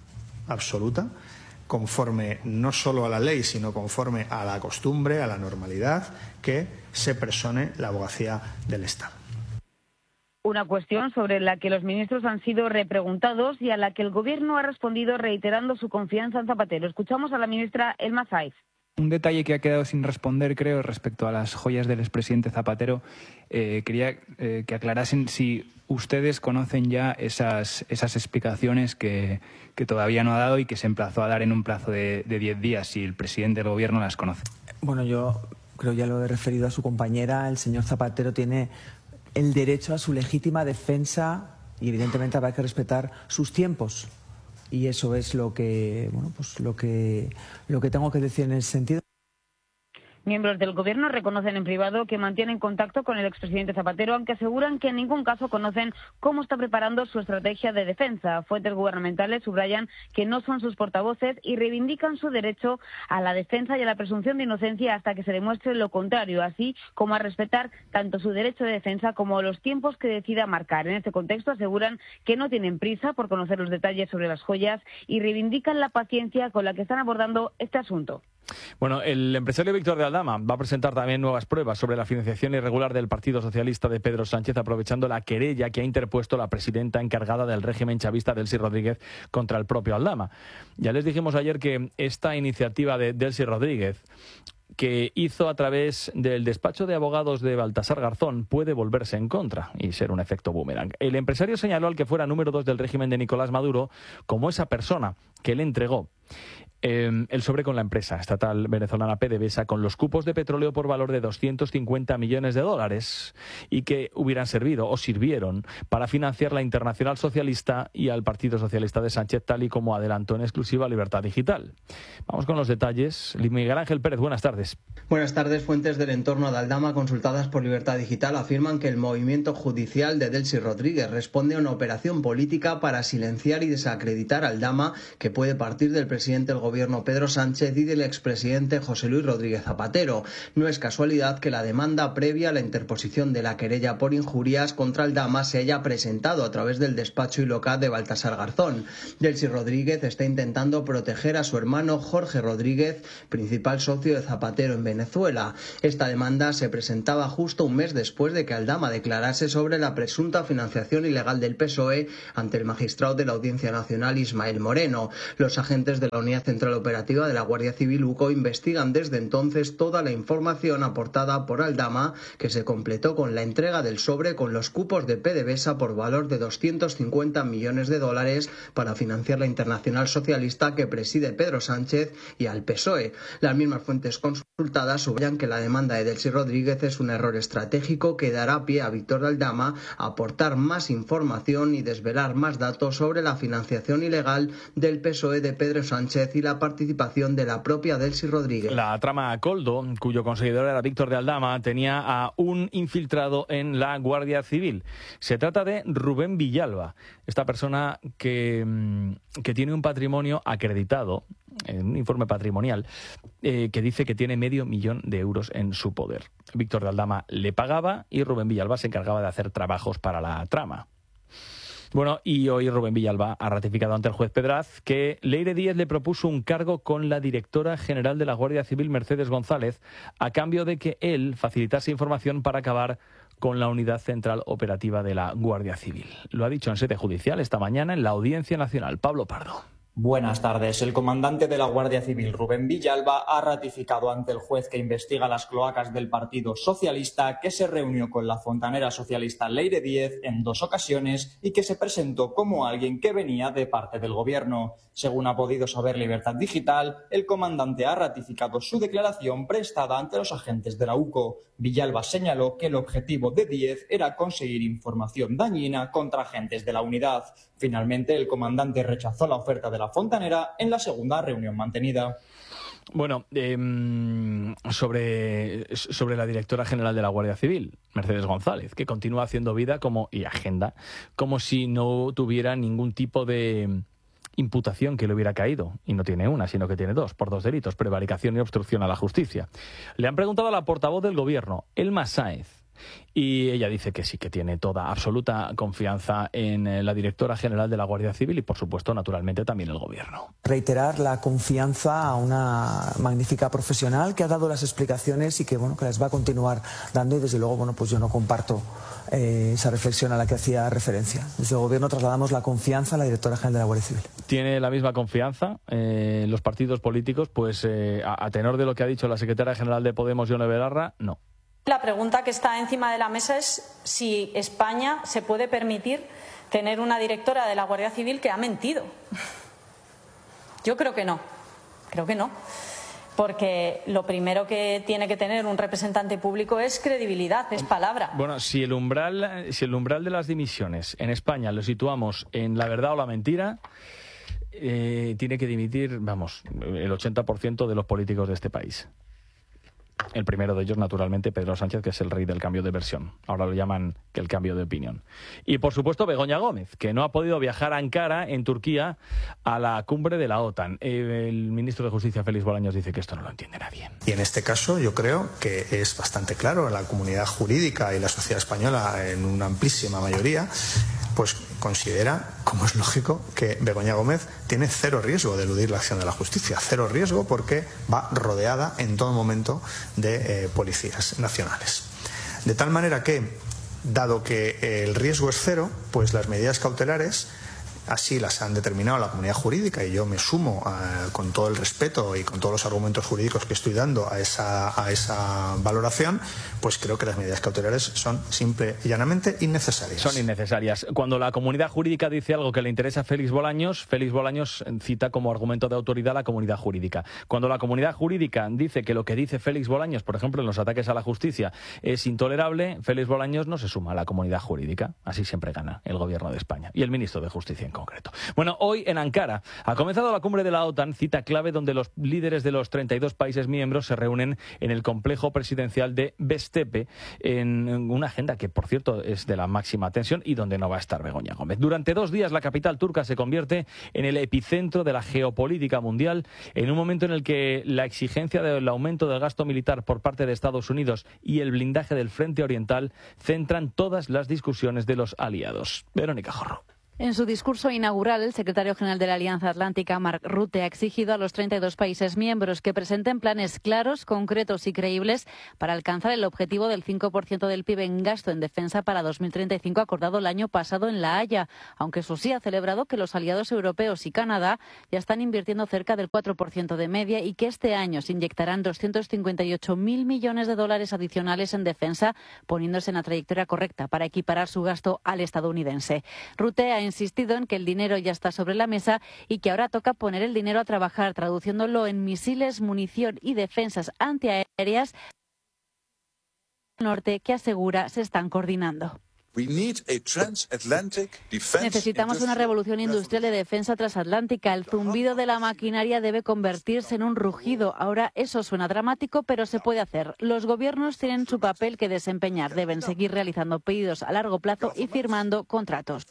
conforme no solo a la ley, sino conforme a la costumbre, a la normalidad, que se persone la Abogacía del Estado. Una cuestión sobre la que los ministros han sido repreguntados y a la que el Gobierno ha respondido reiterando su confianza en Zapatero. Escuchamos a la ministra Elma Saiz. Un detalle que ha quedado sin responder, creo, respecto a las joyas del expresidente Zapatero. Quería que aclarasen si ustedes conocen ya esas explicaciones que todavía no ha dado y que se emplazó a dar en un plazo de 10 días, si el presidente del Gobierno las conoce. Bueno, yo creo, ya lo he referido a su compañera, el señor Zapatero tiene el derecho a su legítima defensa y evidentemente habrá que respetar sus tiempos. Y eso es lo que tengo que decir en ese sentido. Miembros del gobierno reconocen en privado que mantienen contacto con el expresidente Zapatero, aunque aseguran que en ningún caso conocen cómo está preparando su estrategia de defensa. Fuentes gubernamentales subrayan que no son sus portavoces y reivindican su derecho a la defensa y a la presunción de inocencia hasta que se demuestre lo contrario, así como a respetar tanto su derecho de defensa como los tiempos que decida marcar. En este contexto aseguran que no tienen prisa por conocer los detalles sobre las joyas y reivindican la paciencia con la que están abordando este asunto. Bueno, el empresario Víctor de Aldama va a presentar también nuevas pruebas sobre la financiación irregular del Partido Socialista de Pedro Sánchez, aprovechando la querella que ha interpuesto la presidenta encargada del régimen chavista, Delcy Rodríguez, contra el propio Aldama. Ya les dijimos ayer que esta iniciativa de Delcy Rodríguez, que hizo a través del despacho de abogados de Baltasar Garzón, puede volverse en contra y ser un efecto boomerang. El empresario señaló al que fuera número 2 del régimen de Nicolás Maduro como esa persona que le entregó el sobre con la empresa estatal venezolana PDVSA con los cupos de petróleo por valor de 250 millones de dólares y que hubieran servido o sirvieron para financiar la Internacional Socialista y al Partido Socialista de Sánchez, tal y como adelantó en exclusiva Libertad Digital. Vamos con los detalles. Miguel Ángel Pérez, buenas tardes. Buenas tardes. Fuentes del entorno de Aldama consultadas por Libertad Digital afirman que el movimiento judicial de Delcy Rodríguez responde a una operación política para silenciar y desacreditar a Aldama, que puede partir del presidente del gobierno Pedro Sánchez y del expresidente José Luis Rodríguez Zapatero. No es casualidad que la demanda previa a la interposición de la querella por injurias contra Aldama se haya presentado a través del despacho y local de Baltasar Garzón. Delcy Rodríguez está intentando proteger a su hermano Jorge Rodríguez, principal socio de Zapatero en Venezuela. Esta demanda se presentaba justo un mes después de que Aldama declarase sobre la presunta financiación ilegal del PSOE ante el magistrado de la Audiencia Nacional, Ismael Moreno. Los agentes de la Unidad Central Operativa de la Guardia Civil UCO investigan desde entonces toda la información aportada por Aldama, que se completó con la entrega del sobre con los cupos de PDVSA por valor de 250 millones de dólares para financiar la Internacional Socialista que preside Pedro Sánchez y al PSOE. Las mismas fuentes consultadas subrayan que la demanda de Delcy Rodríguez es un error estratégico que dará pie a Víctor de Aldama a aportar más información y desvelar más datos sobre la financiación ilegal del PSOE de Pedro Sánchez y la participación de la propia Delcy Rodríguez. La trama Coldo, cuyo conseguidor era Víctor de Aldama, tenía a un infiltrado en la Guardia Civil. Se trata de Rubén Villalba, esta persona que tiene un patrimonio acreditado, un informe patrimonial, que dice que tiene $500,000 de euros en su poder. Víctor de Aldama le pagaba y Rubén Villalba se encargaba de hacer trabajos para la trama. Bueno, y hoy Rubén Villalba ha ratificado ante el juez Pedraz que Leire Díez le propuso un cargo con la directora general de la Guardia Civil, Mercedes González, a cambio de que él facilitase información para acabar con la Unidad Central Operativa de la Guardia Civil. Lo ha dicho en sede judicial esta mañana en la Audiencia Nacional. Pablo Pardo. Buenas tardes. El comandante de la Guardia Civil, Rubén Villalba, ha ratificado ante el juez que investiga las cloacas del Partido Socialista que se reunió con la fontanera socialista Leire Díez en 2 ocasiones y que se presentó como alguien que venía de parte del gobierno. Según ha podido saber Libertad Digital, el comandante ha ratificado su declaración prestada ante los agentes de la UCO. Villalba señaló que el objetivo de Díez era conseguir información dañina contra agentes de la unidad. Finalmente, el comandante rechazó la oferta de la fontanera en la segunda reunión mantenida. Bueno, sobre la directora general de la Guardia Civil, Mercedes González, que continúa haciendo vida y agenda como si no tuviera ningún tipo de imputación que le hubiera caído, y no tiene una, sino que tiene 2, por 2 delitos, prevaricación y obstrucción a la justicia. Le han preguntado a la portavoz del gobierno, Elma Sáez, y ella dice que sí, que tiene toda absoluta confianza en la directora general de la Guardia Civil y, por supuesto, naturalmente también el gobierno. Reiterar la confianza a una magnífica profesional que ha dado las explicaciones y que las va a continuar dando, y desde luego pues yo no comparto esa reflexión a la que hacía referencia. Desde el gobierno trasladamos la confianza a la directora general de la Guardia Civil. ¿Tiene la misma confianza los partidos políticos? Pues a tenor de lo que ha dicho la secretaria general de Podemos, Yone Belarra, no. La pregunta que está encima de la mesa es si España se puede permitir tener una directora de la Guardia Civil que ha mentido. Yo creo que no, porque lo primero que tiene que tener un representante público es credibilidad, es palabra. Bueno, si el umbral de las dimisiones en España lo situamos en la verdad o la mentira, tiene que dimitir, el 80% de los políticos de este país. El primero de ellos, naturalmente, Pedro Sánchez, que es el rey del cambio de versión. Ahora lo llaman que el cambio de opinión. Y, por supuesto, Begoña Gómez, que no ha podido viajar a Ankara, en Turquía, a la cumbre de la OTAN. El ministro de Justicia, Félix Bolaños, dice que esto no lo entiende nadie. Y en este caso yo creo que es bastante claro. La comunidad jurídica y la sociedad española, en una amplísima mayoría, pues considera, como es lógico, que Begoña Gómez tiene cero riesgo de eludir la acción de la justicia. Cero riesgo porque va rodeada en todo momento de policías nacionales. De tal manera que, dado que el riesgo es cero, pues las medidas cautelares así las han determinado la comunidad jurídica, y yo me sumo con todo el respeto y con todos los argumentos jurídicos que estoy dando a esa valoración, pues creo que las medidas cautelares son simple y llanamente innecesarias. Son innecesarias. Cuando la comunidad jurídica dice algo que le interesa a Félix Bolaños cita como argumento de autoridad a la comunidad jurídica. Cuando la comunidad jurídica dice que lo que dice Félix Bolaños, por ejemplo, en los ataques a la justicia, es intolerable, Félix Bolaños no se suma a la comunidad jurídica. Así siempre gana el gobierno de España y el ministro de Justicia en concreto. Bueno, hoy en Ankara ha comenzado la cumbre de la OTAN, cita clave donde los líderes de los 32 países miembros se reúnen en el complejo presidencial de Bestepe, en una agenda que, por cierto, es de la máxima tensión y donde no va a estar Begoña Gómez. Durante 2 días la capital turca se convierte en el epicentro de la geopolítica mundial, en un momento en el que la exigencia del aumento del gasto militar por parte de Estados Unidos y el blindaje del frente oriental centran todas las discusiones de los aliados. Verónica Jorro. En su discurso inaugural, el secretario general de la Alianza Atlántica, Mark Rutte, ha exigido a los 32 países miembros que presenten planes claros, concretos y creíbles para alcanzar el objetivo del 5% del PIB en gasto en defensa para 2035 acordado el año pasado en La Haya, aunque eso sí ha celebrado que los aliados europeos y Canadá ya están invirtiendo cerca del 4% de media y que este año se inyectarán 258.000 millones de dólares adicionales en defensa, poniéndose en la trayectoria correcta para equiparar su gasto al estadounidense. Rutte ha insistido en que el dinero ya está sobre la mesa y que ahora toca poner el dinero a trabajar, traduciéndolo en misiles, munición y defensas antiaéreas norte que asegura se están coordinando. Necesitamos una revolución industrial de defensa transatlántica. El zumbido de la maquinaria debe convertirse en un rugido. Ahora eso suena dramático, pero se puede hacer. Los gobiernos tienen su papel que desempeñar. Deben seguir realizando pedidos a largo plazo y firmando contratos.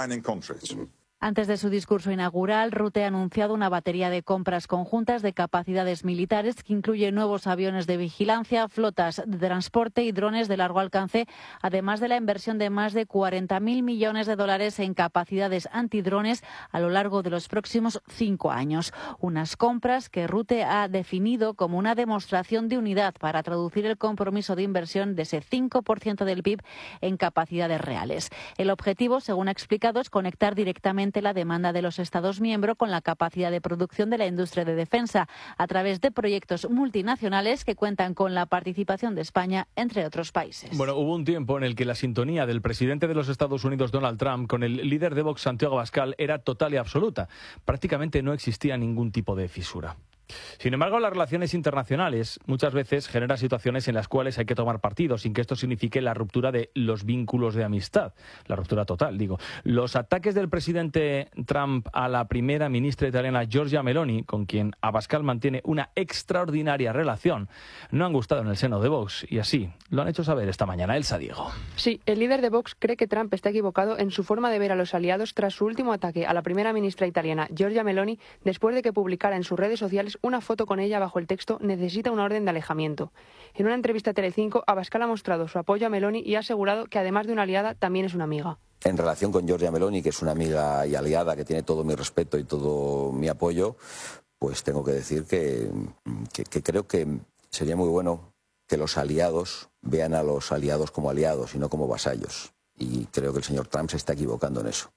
Antes de su discurso inaugural, Rutte ha anunciado una batería de compras conjuntas de capacidades militares que incluye nuevos aviones de vigilancia, flotas de transporte y drones de largo alcance, además de la inversión de más de 40.000 millones de dólares en capacidades antidrones a lo largo de los próximos 5 años. Unas compras que Rutte ha definido como una demostración de unidad para traducir el compromiso de inversión de ese 5% del PIB en capacidades reales. El objetivo, según ha explicado, es conectar directamente la demanda de los Estados miembros con la capacidad de producción de la industria de defensa a través de proyectos multinacionales que cuentan con la participación de España, entre otros países. Bueno, hubo un tiempo en el que la sintonía del presidente de los Estados Unidos, Donald Trump, con el líder de Vox, Santiago Abascal, era total y absoluta. Prácticamente no existía ningún tipo de fisura. Sin embargo, las relaciones internacionales muchas veces generan situaciones en las cuales hay que tomar partido sin que esto signifique la ruptura de los vínculos de amistad, la ruptura total, digo. Los ataques del presidente Trump a la primera ministra italiana Giorgia Meloni, con quien Abascal mantiene una extraordinaria relación, no han gustado en el seno de Vox y así lo han hecho saber esta mañana Elsa Diego. Sí, el líder de Vox cree que Trump está equivocado en su forma de ver a los aliados tras su último ataque a la primera ministra italiana Giorgia Meloni después de que publicara en sus redes sociales una foto con ella bajo el texto "Necesita una orden de alejamiento". En una entrevista a Telecinco, Abascal ha mostrado su apoyo a Meloni y ha asegurado que además de una aliada, también es una amiga. En relación con Giorgia Meloni, que es una amiga y aliada que tiene todo mi respeto y todo mi apoyo, pues tengo que decir que creo que sería muy bueno que los aliados vean a los aliados como aliados y no como vasallos. Y creo que el señor Trump se está equivocando en eso.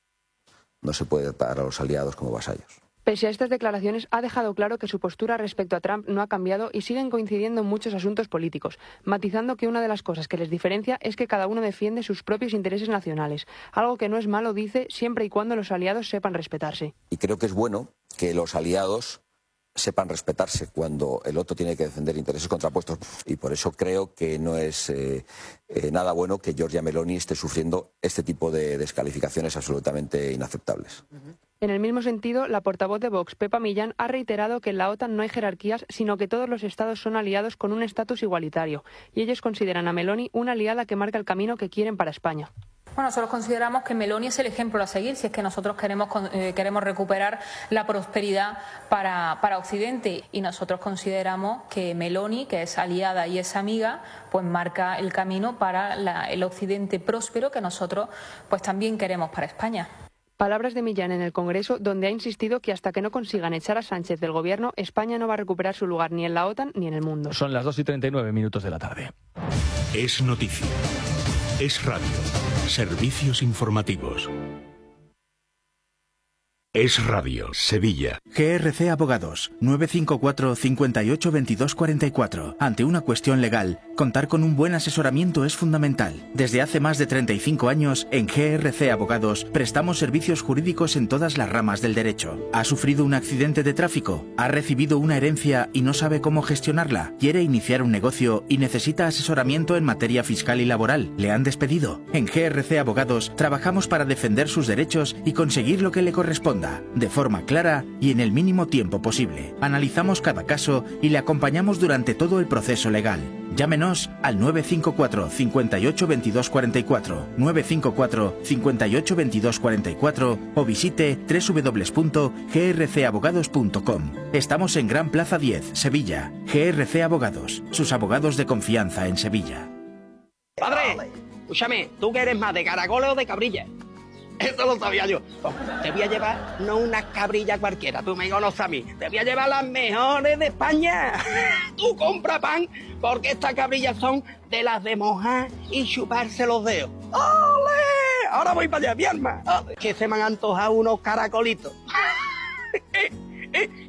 No se puede tratar a los aliados como vasallos. Pese a estas declaraciones, ha dejado claro que su postura respecto a Trump no ha cambiado y siguen coincidiendo en muchos asuntos políticos, matizando que una de las cosas que les diferencia es que cada uno defiende sus propios intereses nacionales, algo que no es malo, dice, siempre y cuando los aliados sepan respetarse. Y creo que es bueno que los aliados sepan respetarse cuando el otro tiene que defender intereses contrapuestos. Y por eso creo que no es nada bueno que Giorgia Meloni esté sufriendo este tipo de descalificaciones absolutamente inaceptables. En el mismo sentido, la portavoz de Vox, Pepa Millán, ha reiterado que en la OTAN no hay jerarquías, sino que todos los estados son aliados con un estatus igualitario, y ellos consideran a Meloni una aliada que marca el camino que quieren para España. Bueno, nosotros consideramos que Meloni es el ejemplo a seguir si es que nosotros queremos recuperar la prosperidad para Occidente, y nosotros consideramos que Meloni, que es aliada y es amiga, pues marca el camino para el Occidente próspero que nosotros pues también queremos para España. Palabras de Millán en el Congreso, donde ha insistido que hasta que no consigan echar a Sánchez del gobierno, España no va a recuperar su lugar ni en la OTAN ni en el mundo. Son las 2:39 de la tarde. Es noticia. Es radio. Servicios informativos. Es Radio, Sevilla. GRC Abogados, 954 58 22 44. Ante una cuestión legal, contar con un buen asesoramiento es fundamental. Desde hace más de 35 años, en GRC Abogados, prestamos servicios jurídicos en todas las ramas del derecho. ¿Ha sufrido un accidente de tráfico? ¿Ha recibido una herencia y no sabe cómo gestionarla? ¿Quiere iniciar un negocio y necesita asesoramiento en materia fiscal y laboral? ¿Le han despedido? En GRC Abogados, trabajamos para defender sus derechos y conseguir lo que le corresponda, de forma clara y en el mínimo tiempo posible. Analizamos cada caso y le acompañamos durante todo el proceso legal. Llámenos al 954 58 22 44, 954 58 22 44 o visite www.grcabogados.com. Estamos en Gran Plaza 10, Sevilla. GRC Abogados, sus abogados de confianza en Sevilla. Padre, escúchame, ¿tú que eres más de caracoles o de cabrilla? Eso lo sabía yo. Te voy a llevar no una cabrilla cualquiera, tú me conoces a mí. Te voy a llevar las mejores de España. Tú compra pan, porque estas cabrillas son de las de mojar y chuparse los dedos. ¡Ole! Ahora voy para allá, mi alma. Que se me han antojado unos caracolitos.